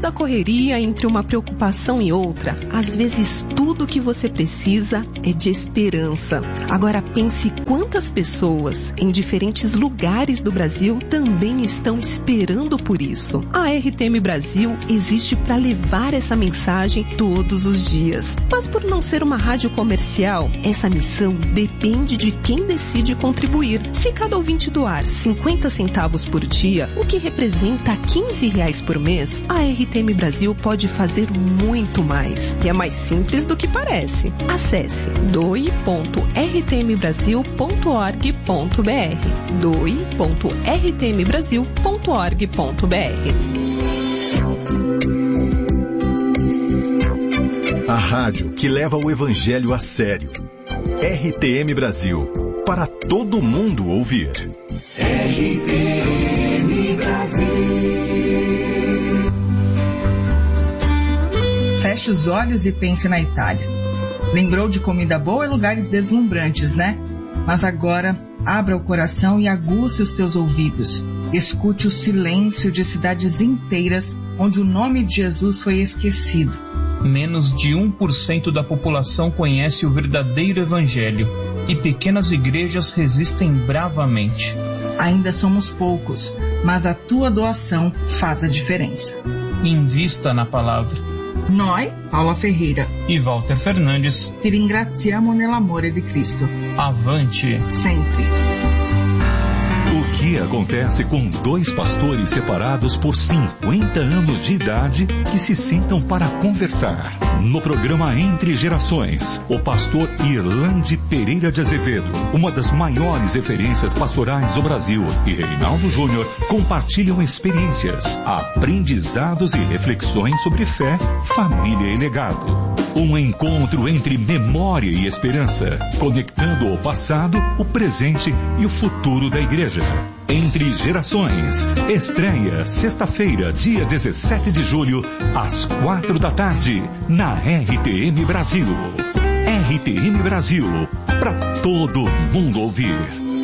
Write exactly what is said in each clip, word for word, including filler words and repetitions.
da correria, entre uma preocupação e outra, às vezes tudo que você precisa é de esperança. Agora pense quantas pessoas em diferentes lugares do Brasil também estão esperando por isso. A R T M Brasil existe para levar essa mensagem todos os dias. Mas por não ser uma rádio comercial, essa missão depende de quem decide contribuir. Se cada ouvinte doar cinquenta centavos por dia, o que representa quinze reais por mês, a R T M Brasil pode fazer muito mais. E é mais simples do que parece. Acesse doe ponto r t m brasil ponto org ponto b r doe ponto r t m brasil ponto org ponto b r. A rádio que leva o evangelho a sério. R T M Brasil, para todo mundo ouvir. R T M Brasil. Feche os olhos e pense na Itália. Lembrou de comida boa e lugares deslumbrantes, né? Mas agora, abra o coração e aguce os teus ouvidos. Escute o silêncio de cidades inteiras onde o nome de Jesus foi esquecido. Menos de um por cento da população conhece o verdadeiro evangelho e pequenas igrejas resistem bravamente. Ainda somos poucos, mas a tua doação faz a diferença. Invista na palavra. Noi, Paula Ferreira e Walter Fernandes, ti ringraziamo nell'amore di Cristo. Avante! Sempre. O que acontece com dois pastores separados por cinquenta anos de idade que se sentam para conversar? No programa Entre Gerações, o pastor Irlande Pereira de Azevedo, uma das maiores referências pastorais do Brasil, e Reinaldo Júnior compartilham experiências, aprendizados e reflexões sobre fé, família e legado. Um encontro entre memória e esperança, conectando o passado, o presente e o futuro da igreja. Entre Gerações, estreia sexta-feira, dia dezessete de julho, às quatro da tarde, na R T M Brasil. R T M Brasil, para todo mundo ouvir.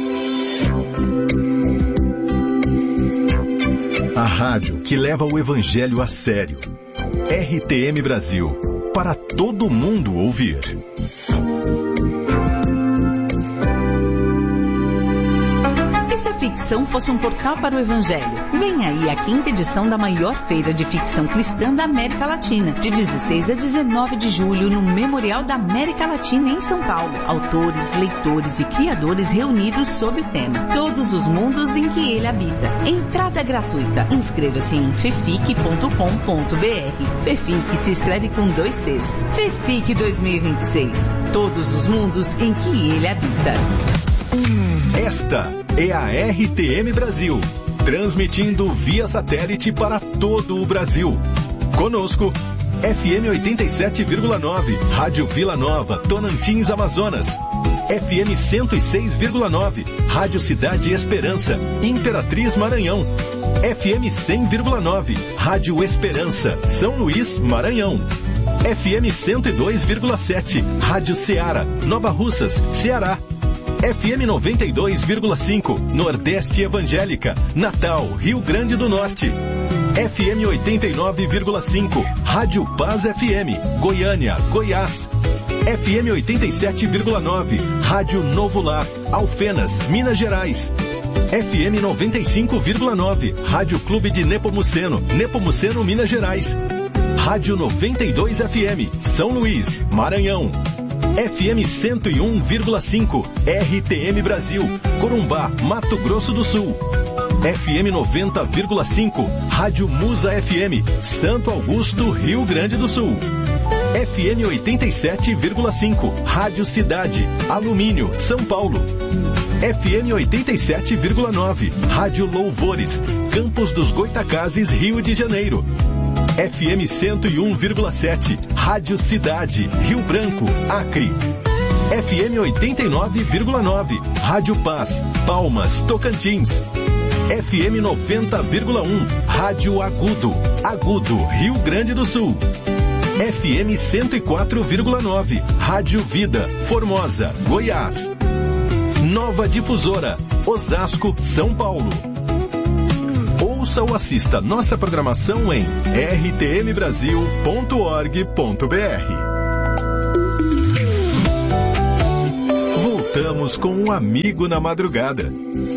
A rádio que leva o evangelho a sério. R T M Brasil, para todo mundo ouvir. Ficção fosse um portal para o Evangelho. Vem aí a quinta edição da maior feira de ficção cristã da América Latina, de dezesseis a dezenove de julho, no Memorial da América Latina, em São Paulo. Autores, leitores e criadores reunidos sob o tema Todos os Mundos em que Ele Habita. Entrada gratuita. Inscreva-se em fefic ponto com ponto b r. Fefic se escreve com dois Cs. Fefic dois mil e vinte e seis. Todos os mundos em que Ele habita. Esta é a R T M Brasil, transmitindo via satélite para todo o Brasil. Conosco, F M oitenta e sete vírgula nove, Rádio Vila Nova, Tonantins, Amazonas. F M cento e seis vírgula nove, Rádio Cidade Esperança, Imperatriz, Maranhão. F M cem vírgula nove, Rádio Esperança, São Luís, Maranhão. F M cento e dois vírgula sete, Rádio Ceará, Nova Russas, Ceará. F M noventa e dois vírgula cinco, Nordeste Evangélica, Natal, Rio Grande do Norte. F M oitenta e nove vírgula cinco, Rádio Paz F M, Goiânia, Goiás. F M oitenta e sete vírgula nove, Rádio Novo Lar, Alfenas, Minas Gerais. F M noventa e cinco vírgula nove, Rádio Clube de Nepomuceno, Nepomuceno, Minas Gerais. Rádio noventa e dois F M, São Luís, Maranhão. F M cento e um vírgula cinco, R T M Brasil, Corumbá, Mato Grosso do Sul. F M noventa vírgula cinco, Rádio Musa F M, Santo Augusto, Rio Grande do Sul. F M oitenta e sete vírgula cinco, Rádio Cidade, Alumínio, São Paulo. F M oitenta e sete vírgula nove, Rádio Louvores, Campos dos Goitacazes, Rio de Janeiro. F M cento e um vírgula sete, Rádio Cidade, Rio Branco, Acre. F M oitenta e nove vírgula nove, Rádio Paz, Palmas, Tocantins. F M noventa vírgula um, Rádio Agudo, Agudo, Rio Grande do Sul. F M cento e quatro vírgula nove, Rádio Vida, Formosa, Goiás. Nova Difusora, Osasco, São Paulo. Ouça Ouça ou assista nossa programação em r t m brasil ponto org ponto b r. Voltamos com um amigo na madrugada.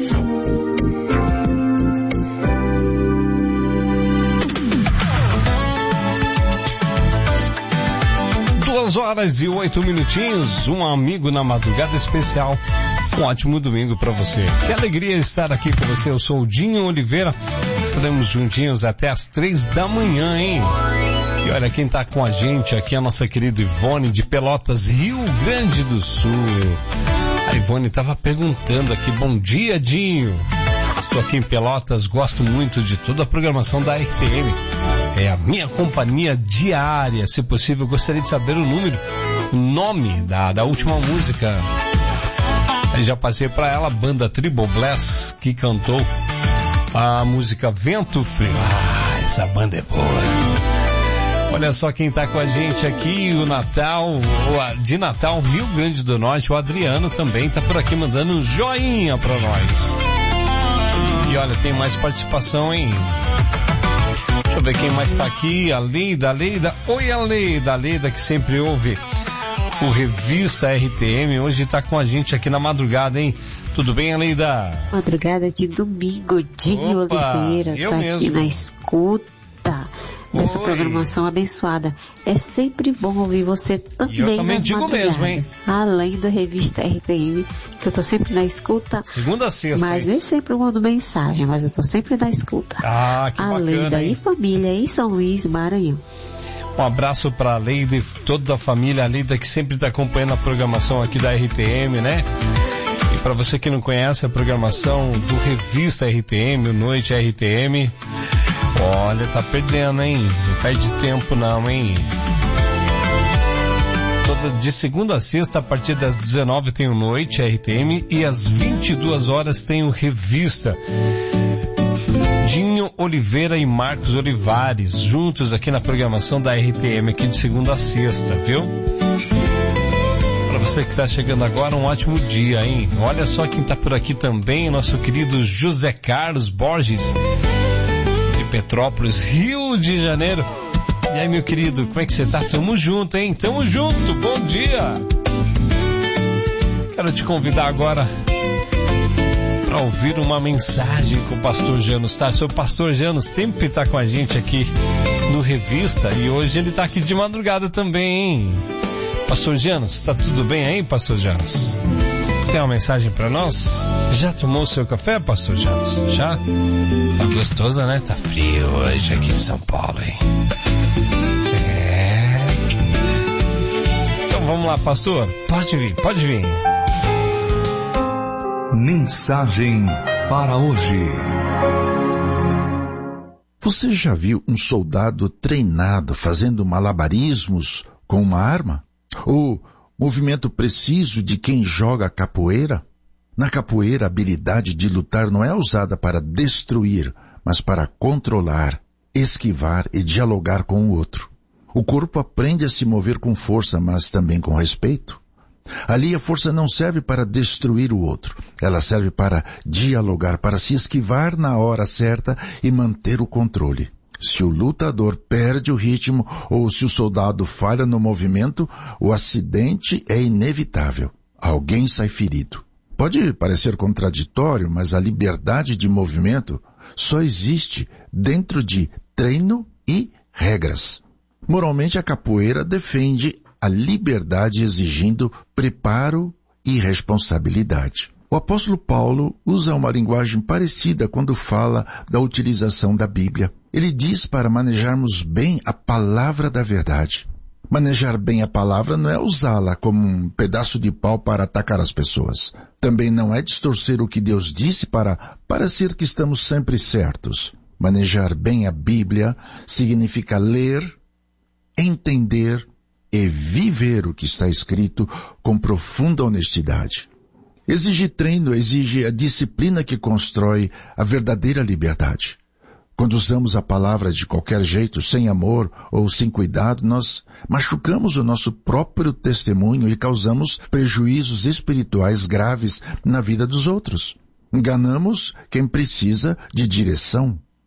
Duas horas e oito minutinhos, um amigo na madrugada especial. Um ótimo domingo para você. Que alegria estar aqui com você. Eu sou o Dinho Oliveira. Estaremos juntinhos até as três da manhã, hein? E olha quem tá com a gente aqui, a nossa querida Ivone de Pelotas, Rio Grande do Sul. A Ivone estava perguntando aqui, bom dia, Dinho. Estou aqui em Pelotas, gosto muito de toda a programação da R T M. É a minha companhia diária. Se possível, gostaria de saber o número, o nome da, da última música. Aí já passei para ela, a banda Triple Blast, que cantou a música Vento Frio. Ah, essa banda é boa. Olha só quem tá com a gente aqui, o Natal, de Natal, Rio Grande do Norte, o Adriano também tá por aqui mandando um joinha pra nós. E olha, tem mais participação, hein? Deixa eu ver quem mais tá aqui, a Leida, a Leida. Oi, a Leida, a Leida que sempre ouve o Revista R T M, hoje tá com a gente aqui na madrugada, hein? Tudo bem, Aleida? Madrugada de domingo, Dinho Oliveira, tô mesmo. Aqui na escuta dessa Oi. programação abençoada. É sempre bom ouvir você também, eu também nas digo mesmo, hein? Além da Revista R T M, que eu tô sempre na escuta. Segunda a sexta. Mas nem sempre eu mando mensagem, mas eu tô sempre na escuta. Ah, que Aleida bacana, Aleida e família em São Luís, Maranhão. Um abraço para a Leida e toda a família, a Leida que sempre está acompanhando a programação aqui da R T M, né? E para você que não conhece a programação do Revista R T M, o Noite R T M, olha, tá perdendo, hein? Não perde tempo não, hein? Toda de segunda a sexta, a partir das dezenove tem o Noite R T M e às vinte e duas horas tem o Revista. Dinho Oliveira e Marcos Olivares, juntos aqui na programação da R T M, aqui de segunda a sexta, viu? Para você que está chegando agora, um ótimo dia, hein? Olha só quem está por aqui também, nosso querido José Carlos Borges, de Petrópolis, Rio de Janeiro. E aí, meu querido, como é que você tá? Tamo junto, hein? Tamo junto, bom dia! Quero te convidar agora para ouvir uma mensagem com o pastor Janos, tá? Seu pastor Janos sempre tá com a gente aqui no Revista e hoje ele tá aqui de madrugada também, hein? Pastor Janos, tá tudo bem aí, pastor Janos? Tem uma mensagem para nós? Já tomou o seu café, pastor Janos? Já? Tá gostoso, né? Tá frio hoje aqui em São Paulo, hein? É. Então vamos lá, pastor. Pode vir, pode vir. Mensagem para hoje. Você já viu um soldado treinado fazendo malabarismos com uma arma? Ou movimento preciso de quem joga capoeira? Na capoeira, a habilidade de lutar não é usada para destruir, mas para controlar, esquivar e dialogar com o outro. O corpo aprende a se mover com força, mas também com respeito. Ali a força não serve para destruir o outro, ela serve para dialogar, para se esquivar na hora certa e manter o controle. Se o lutador perde o ritmo ou se o soldado falha no movimento, o acidente é inevitável. Alguém sai ferido. Pode parecer contraditório, mas a liberdade de movimento só existe dentro de treino e regras. Moralmente, a capoeira defende a liberdade exigindo preparo e responsabilidade. O apóstolo Paulo usa uma linguagem parecida quando fala da utilização da Bíblia. Ele diz para manejarmos bem a palavra da verdade. Manejar bem a palavra não é usá-la como um pedaço de pau para atacar as pessoas. Também não é distorcer o que Deus disse para parecer que estamos sempre certos. Manejar bem a Bíblia significa ler, entender e viver o que está escrito com profunda honestidade. Exige treino, exige a disciplina que constrói a verdadeira liberdade. Quando usamos a palavra de qualquer jeito, sem amor ou sem cuidado, nós machucamos o nosso próprio testemunho e causamos prejuízos espirituais graves na vida dos outros. Enganamos quem precisa de direção.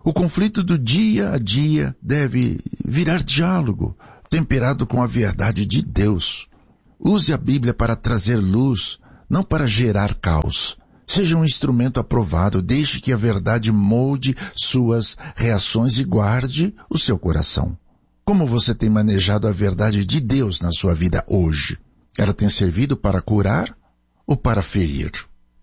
O conflito do dia a dia deve virar diálogo, temperado com a verdade de Deus. Use a Bíblia para trazer luz, não para gerar caos. Seja um instrumento aprovado, deixe que a verdade molde suas reações e guarde o seu coração. Como você tem manejado a verdade de Deus na sua vida hoje? Ela tem servido para curar ou para ferir?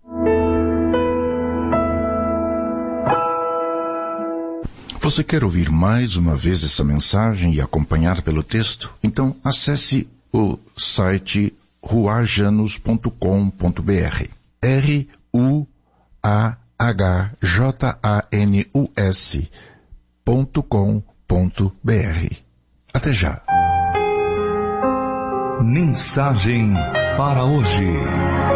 Você quer ouvir mais uma vez essa mensagem e acompanhar pelo texto? Então acesse o site ruajanus ponto com ponto b r. R U A H J A N U S ponto com ponto b r. Até já. Mensagem para hoje.